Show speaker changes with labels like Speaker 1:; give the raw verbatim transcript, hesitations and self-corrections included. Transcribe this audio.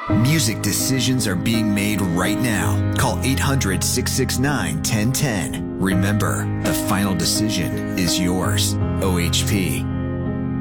Speaker 1: Music decisions are being made right now. Call eight hundred, six six nine, one zero one zero. Remember, the final decision is yours. O H P.